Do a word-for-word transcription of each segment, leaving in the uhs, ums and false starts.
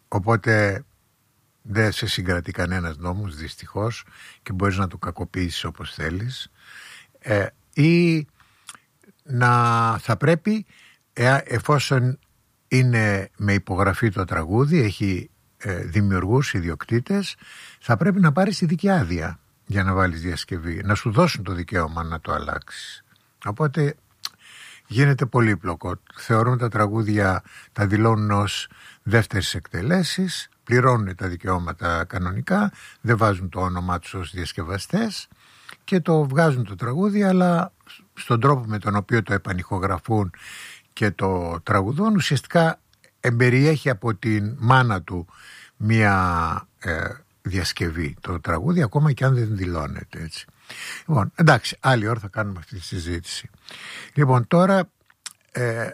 οπότε δεν σε συγκρατεί κανένας νόμος δυστυχώς και μπορείς να το κακοποιήσεις όπως θέλεις. ε, Ή να θα πρέπει, ε, εφόσον είναι με υπογραφή το τραγούδι, έχει ε, δημιουργούς, ιδιοκτήτες, θα πρέπει να πάρεις ειδική άδεια για να βάλεις διασκευή, να σου δώσουν το δικαίωμα να το αλλάξεις. Οπότε γίνεται πολύπλοκο. Θεωρούν τα τραγούδια, τα δηλώνουν ως δεύτερες εκτελέσεις, πληρώνουν τα δικαιώματα κανονικά, δεν βάζουν το όνομά τους ως διασκευαστές και το βγάζουν το τραγούδι, αλλά στον τρόπο με τον οποίο το επανηχογραφούν και το τραγουδούν ουσιαστικά εμπεριέχει από την μάνα του μία ε, διασκευή το τραγούδι, ακόμα και αν δεν δηλώνεται έτσι. Λοιπόν, εντάξει, άλλη ώρα θα κάνουμε αυτή τη συζήτηση. Λοιπόν, τώρα ε,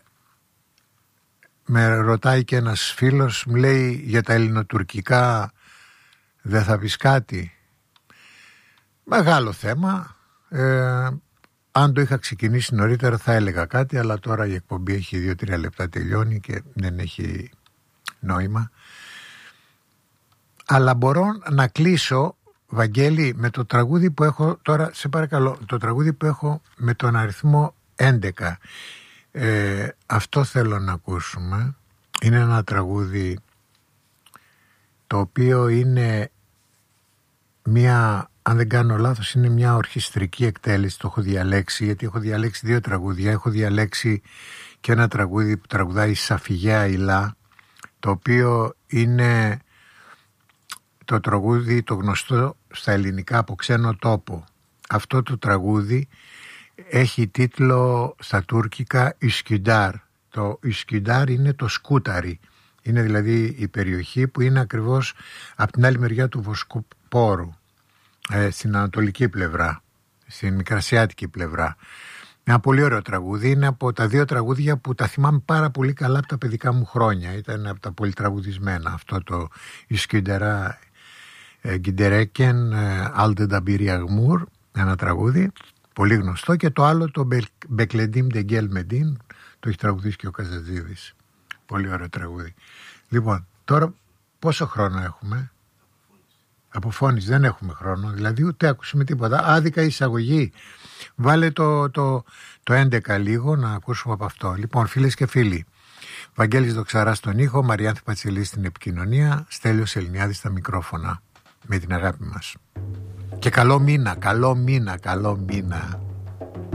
με ρωτάει και ένας φίλος, μου λέει για τα ελληνοτουρκικά δεν θα πεις κάτι? Μεγάλο θέμα. ε, Αν το είχα ξεκινήσει νωρίτερα θα έλεγα κάτι, αλλά τώρα η εκπομπή έχει δύο τρία λεπτά, τελειώνει και δεν έχει νόημα. Αλλά μπορώ να κλείσω, Βαγγέλη, με το τραγούδι που έχω τώρα, σε παρακαλώ, το τραγούδι που έχω με τον αριθμό έντεκα. Ε, αυτό θέλω να ακούσουμε. Είναι ένα τραγούδι το οποίο είναι μια, αν δεν κάνω λάθος, είναι μια ορχιστρική εκτέλεση. Το έχω διαλέξει γιατί έχω διαλέξει δύο τραγούδια. Έχω διαλέξει και ένα τραγούδι που τραγουδάει η Σαφιγέα Ηλά, το οποίο είναι το τραγούδι το γνωστό στα ελληνικά από ξένο τόπο. Αυτό το τραγούδι έχει τίτλο στα τουρκικά Ισκιντάρ. Το Ισκιντάρ είναι το σκούταρι. Είναι δηλαδή η περιοχή που είναι ακριβώς από την άλλη μεριά του Βοσκοπόρου, ε, στην ανατολική πλευρά, στην μικρασιάτικη πλευρά. Ένα πολύ ωραίο τραγούδι. Είναι από τα δύο τραγούδια που τα θυμάμαι πάρα πολύ καλά από τα παιδικά μου χρόνια. Ήταν από τα πολυτραγουδισμένα. Αυτό το Ισκινταρά Γκιντερέκεν Άλτε Νταμπιριαγμούρ, ένα τραγούδι πολύ γνωστό, και το άλλο το Μπεκλεντίμ Ντεγγέλ Μεντίν, το έχει τραγουδίσει και ο Καζατζίδης. Πολύ ωραίο τραγούδι. Λοιπόν, τώρα πόσο χρόνο έχουμε? Αποφώνηση, δεν έχουμε χρόνο, δηλαδή ούτε ακούσουμε τίποτα. Άδικα εισαγωγή. Βάλε το, το, το έντεκα λίγο να ακούσουμε από αυτό. Λοιπόν, φίλες και φίλοι, Βαγγέλης Δοξαράς στον ήχο, Μαριάνθη Πατσελή στην επικοινωνία, Στέλιος Ελληνιάδης στα μικρόφωνα, με την αγάπη μας. Και καλό μήνα, καλό μήνα, καλό μήνα.